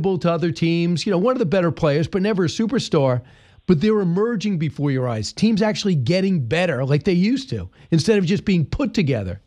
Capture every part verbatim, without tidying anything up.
formidable to other teams. You know, one of the better players, but never a superstar. But they're emerging before your eyes. Teams actually getting better like they used to, instead of just being put together.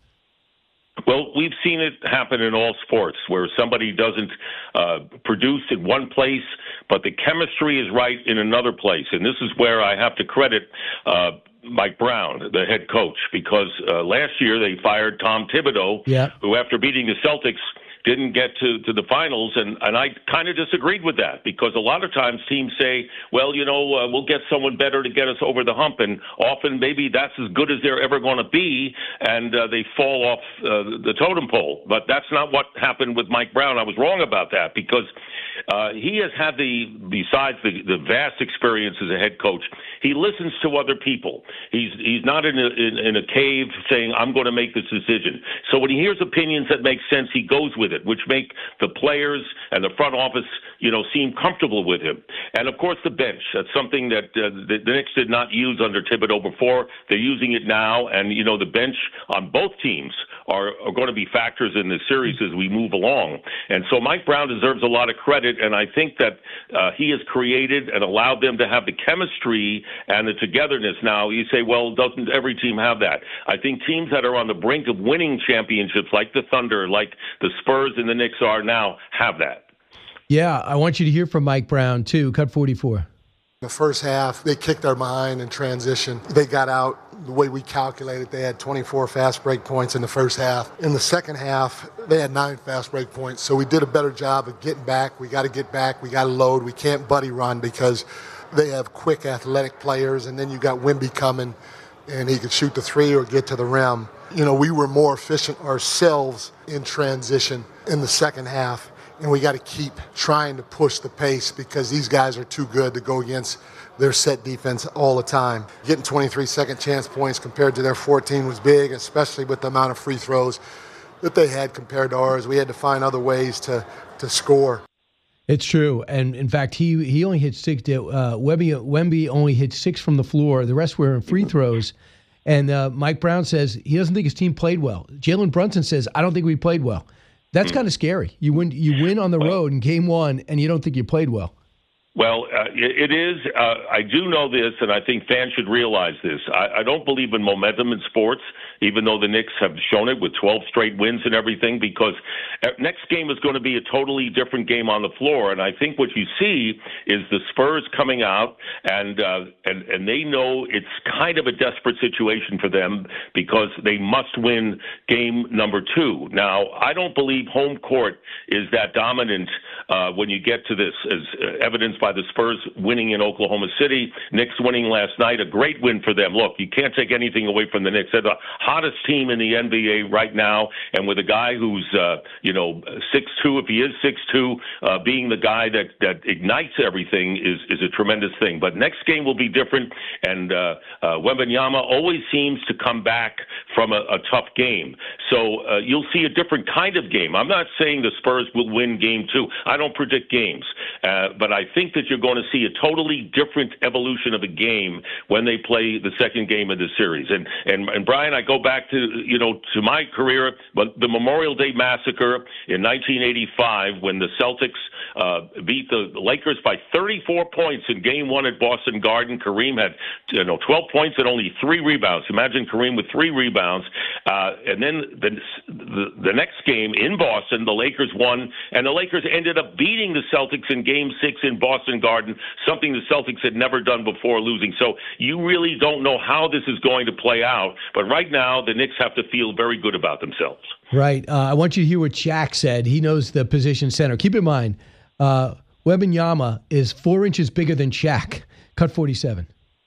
Well, we've seen it happen in all sports where somebody doesn't uh, produce in one place, but the chemistry is right in another place. And this is where I have to credit uh, Mike Brown, the head coach, because uh, last year they fired Tom Thibodeau, yeah. who after beating the Celtics didn't get to, to the finals, and, and I kind of disagreed with that because a lot of times teams say, well, you know, uh, we'll get someone better to get us over the hump, and often maybe that's as good as they're ever going to be, and uh, they fall off uh, the totem pole. But that's not what happened with Mike Brown. I was wrong about that because uh, he has had the, besides the, the vast experience as a head coach, he listens to other people. He's he's not in a, in, in a cave saying, I'm going to make this decision. So when he hears opinions that make sense, he goes with it, which make the players and the front office, you know, seem comfortable with him. And, of course, the bench. That's something that uh, the, the Knicks did not use under Thibodeau before. They're using it now. And, you know, the bench on both teams are, are going to be factors in this series as we move along. And so Mike Brown deserves a lot of credit, and I think that uh, he has created and allowed them to have the chemistry and the togetherness. Now, you say, well, doesn't every team have that? I think teams that are on the brink of winning championships, like the Thunder, like the Spurs and the Knicks are now, have that. Yeah, I want you to hear from Mike Brown, too. Cut forty-four. The first half, they kicked our behind in transition. They got out the way we calculated. They had twenty-four fast break points in the first half. In the second half, they had nine fast break points. So we did a better job of getting back. We got to get back. We got to load. We can't buddy run because they have quick, athletic players. And then you got Wemby coming, and he could shoot the three or get to the rim. You know, we were more efficient ourselves in transition in the second half. And we got to keep trying to push the pace because these guys are too good to go against their set defense all the time. Getting twenty-three second chance points compared to their fourteen was big, especially with the amount of free throws that they had compared to ours. We had to find other ways to, to score. It's true. And, in fact, he he only hit six. Uh, Wemby, Wemby only hit six from the floor. The rest were in free throws. And uh, Mike Brown says he doesn't think his team played well. Jalen Brunson says, I don't think we played well. That's kind of scary. You win you win on the road in game one, and you don't think you played well. Well, uh, it is. Uh, I do know this, and I think fans should realize this. I, I don't believe in momentum in sports, even though the Knicks have shown it with twelve straight wins and everything, because next game is going to be a totally different game on the floor. And I think what you see is the Spurs coming out, and uh, and and they know it's kind of a desperate situation for them because they must win game number two. Now, I don't believe home court is that dominant uh, when you get to this, as uh, evidenced by the Spurs winning in Oklahoma City, Knicks winning last night, a great win for them. Look, you can't take anything away from the Knicks. They're the hottest team in the N B A right now, and with a guy who's, uh, you know, six two, if he is six two, uh, being the guy that, that ignites everything is, is a tremendous thing. But next game will be different, and uh, uh, Wembanyama always seems to come back from a, a tough game. So uh, you'll see a different kind of game. I'm not saying the Spurs will win game two. I don't predict games, uh, but I think that you're going to see a totally different evolution of a game when they play the second game of the series. And, and and Brian, I go back to, you know, to my career, but the Memorial Day Massacre in nineteen eighty-five when the Celtics uh, beat the Lakers by thirty-four points in game one at Boston Garden. Kareem had, you know, twelve points and only three rebounds. Imagine Kareem with three rebounds. Uh, and then the, the, the next game in Boston, the Lakers won, and the Lakers ended up beating the Celtics in game six in Boston Garden, something the Celtics had never done before losing. So you really don't know how this is going to play out. But right now, the Knicks have to feel very good about themselves. Right. Uh, I want you to hear what Shaq said. He knows the position center. Keep in mind, uh, Wembanyama is four inches bigger than Shaq. Cut forty-seven.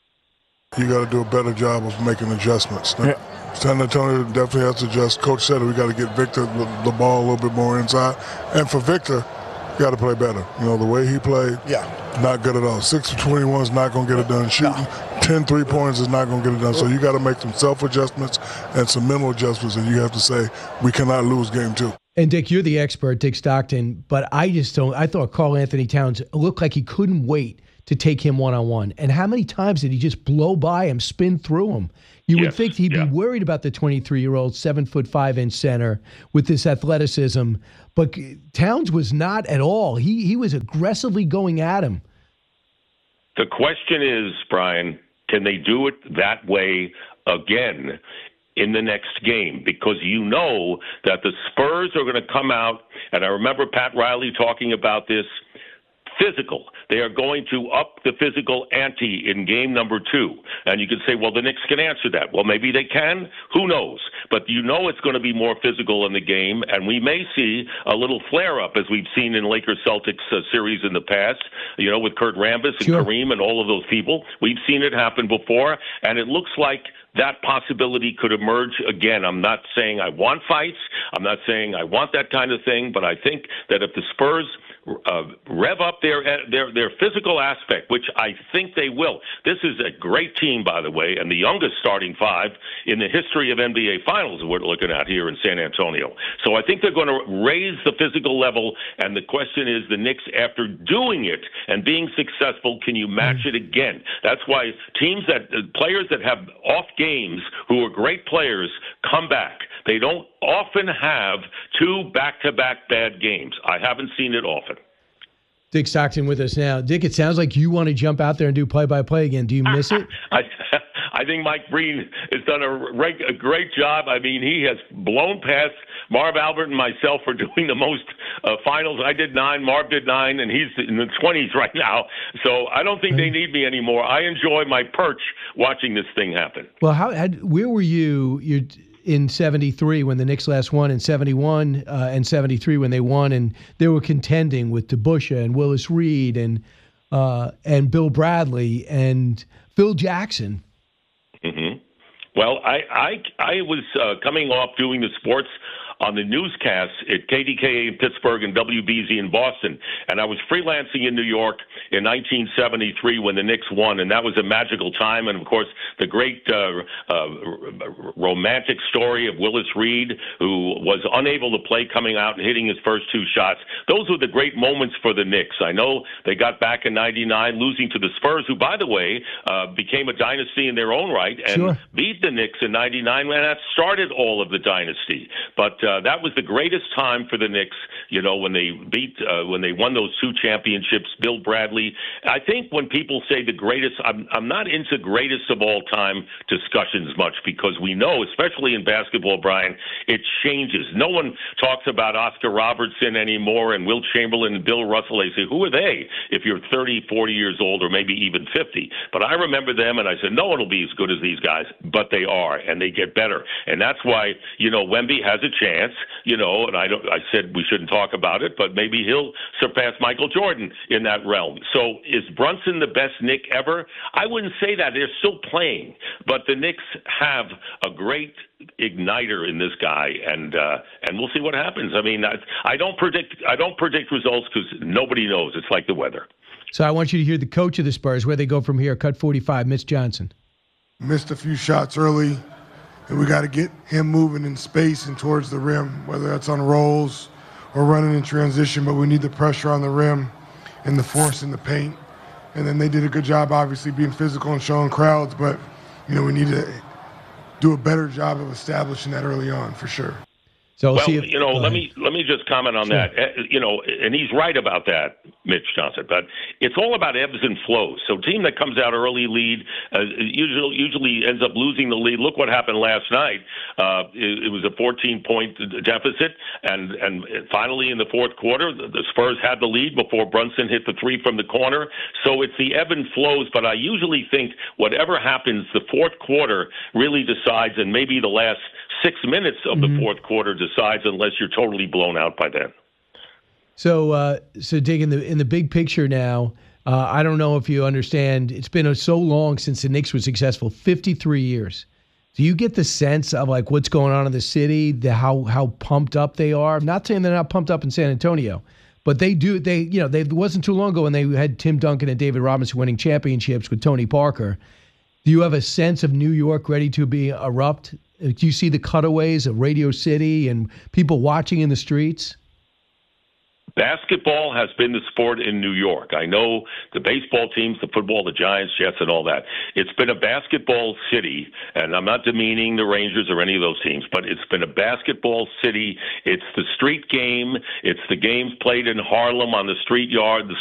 You got to do a better job of making adjustments. Yeah. San Antonio definitely has to adjust. Coach said we got to get Victor the, the ball a little bit more inside. And for Victor, you got to play better. You know, the way he played, yeah, not good at all. six for twenty-one is not going to get it done. Shooting no. ten three-pointers is not going to get it done. So you got to make some self-adjustments and some mental adjustments, and you have to say, we cannot lose game two. And, Dick, you're the expert, Dick Stockton, but I just don't – I thought Karl Anthony Towns looked like he couldn't wait to take him one-on-one. And how many times did he just blow by him, spin through him? You yes, would think he'd yeah. be worried about the twenty-three-year-old, seven foot five inch center with this athleticism. But Towns was not at all. He he was aggressively going at him. The question is, Brian, can they do it that way again in the next game? Because you know that the Spurs are going to come out, and I remember Pat Riley talking about this, physical. They are going to up the physical ante in game number two. And you can say, well, the Knicks can answer that. Well, maybe they can. Who knows? But you know it's going to be more physical in the game, and we may see a little flare-up as we've seen in Lakers-Celtics uh, series in the past, you know, with Kurt Rambis and Sure. Kareem and all of those people. We've seen it happen before, and it looks like that possibility could emerge again. I'm not saying I want fights. I'm not saying I want that kind of thing, but I think that if the Spurs uh, rev up their, their their physical aspect, which I think they will. This is a great team, by the way, and the youngest starting five in the history of N B A Finals we're looking at here in San Antonio. So I think they're going to raise the physical level, and the question is the Knicks, after doing it and being successful, can you match it again? That's why teams that, uh, players that have off games who are great players come back. They don't often have two back-to-back bad games. I haven't seen it often. Dick Stockton with us now. Dick, it sounds like you want to jump out there and do play-by-play again. Do you miss it? I, I think Mike Breen has done a, a great job. I mean, he has blown past Marv Albert and myself for doing the most uh, finals. I did nine, Marv did nine, and he's in the twenties right now. So I don't think they need me anymore. I enjoy my perch watching this thing happen. Well, how? Had, where were you? You're in seventy-three when the Knicks last won, in seventy-one uh, and seventy-three when they won, and they were contending with DeBusschere and Willis Reed and uh, and Bill Bradley and Phil Jackson. Mm-hmm. Well, I I, I was uh, coming off doing the sports on the newscasts at K D K A in Pittsburgh and W B Z in Boston. And I was freelancing in New York in nineteen seventy-three when the Knicks won, and that was a magical time. And, of course, the great uh, uh, romantic story of Willis Reed, who was unable to play coming out and hitting his first two shots. Those were the great moments for the Knicks. I know they got back in ninety-nine, losing to the Spurs, who, by the way, uh, became a dynasty in their own right and Sure. beat the Knicks in ninety-nine, and that started all of the dynasty. But uh, that was the greatest time for the Knicks, you know, when they beat, uh, when they won those two championships, Bill Bradley. I think when people say the greatest, I'm, I'm not into greatest of all time discussions much, because we know, especially in basketball, Brian, it changes. No one talks about Oscar Robertson anymore and Wilt Chamberlain and Bill Russell. They say, who are they if you're thirty, forty years old, or maybe even fifty? But I remember them, and I said, no one will be as good as these guys, but they are, and they get better. And that's why, you know, Wemby has a chance. You know, and I don't. I said we shouldn't talk about it, but maybe he'll surpass Michael Jordan in that realm. So is Brunson the best Knick ever? I wouldn't say that. They're still playing, but the Knicks have a great igniter in this guy, and uh, and we'll see what happens. I mean, I, I don't predict. I don't predict results because nobody knows. It's like the weather. So I want you to hear the coach of the Spurs, where they go from here. Cut forty-five, Mitch Johnson. Missed a few shots early. And we got to get him moving in space and towards the rim, whether that's on rolls or running in transition. But we need the pressure on the rim and the force in the paint. And then they did a good job, obviously, being physical and showing crowds. But, you know, we need to do a better job of establishing that early on, for sure. So well, see if, you know, let me let me just comment on Sure. that. Uh, You know, and he's right about that, Mitch Johnson. But it's all about ebbs and flows. So, a team that comes out early lead uh, usually usually ends up losing the lead. Look what happened last night. Uh, it, it was a fourteen-point deficit, and and finally in the fourth quarter, the, the Spurs had the lead before Brunson hit the three from the corner. So it's the ebb and flows. But I usually think whatever happens, the fourth quarter really decides, and maybe the last six minutes of Mm-hmm. the fourth quarter decides, unless you're totally blown out by then. So, uh, so Dig, in the in the big picture now, uh, I don't know if you understand. It's been so long since the Knicks were successful, fifty-three years. Do you get the sense of like what's going on in the city, the how how pumped up they are? I'm not saying they're not pumped up in San Antonio, but they do. They you know, they it wasn't too long ago when they had Tim Duncan and David Robinson winning championships with Tony Parker. Do you have a sense of New York ready to be erupt? Do you see the cutaways of Radio City and people watching in the streets? Basketball has been the sport in New York. I know the baseball teams, the football, the Giants, Jets, and all that. It's been a basketball city, and I'm not demeaning the Rangers or any of those teams, but it's been a basketball city. It's the street game. It's the games played in Harlem on the street yard, the